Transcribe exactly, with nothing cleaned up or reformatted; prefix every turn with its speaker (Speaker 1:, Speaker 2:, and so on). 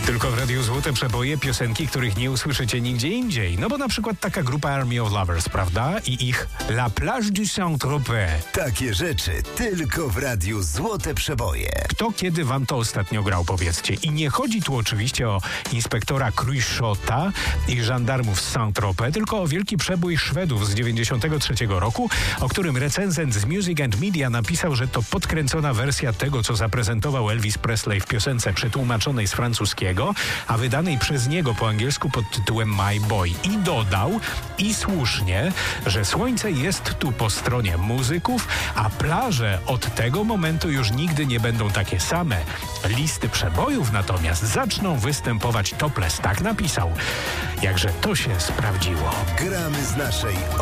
Speaker 1: Tylko w Radiu Złote Przeboje piosenki, których nie usłyszycie nigdzie indziej. No bo na przykład taka grupa Army of Lovers, prawda? I ich La Plage du Saint-Tropez.
Speaker 2: Takie rzeczy tylko w Radiu Złote Przeboje.
Speaker 1: Kto kiedy wam to ostatnio grał, powiedzcie. I nie chodzi tu oczywiście o inspektora Cruchota i żandarmów z Saint-Tropez, tylko o wielki przebój Szwedów z dziewięćdziesiątego trzeciego roku, o którym recenzent z Music and Media napisał, że to podkręcona wersja tego, co zaprezentował Elvis Presley w piosence przetłumaczonej z francuskiego, a wydanej przez niego po angielsku pod tytułem My Boy. I dodał, i słusznie, że słońce jest tu po stronie muzyków, a plaże od tego momentu już nigdy nie będą takie same. Listy przebojów natomiast zaczną występować topless, tak napisał. Jakże to się sprawdziło.
Speaker 2: Gramy z naszej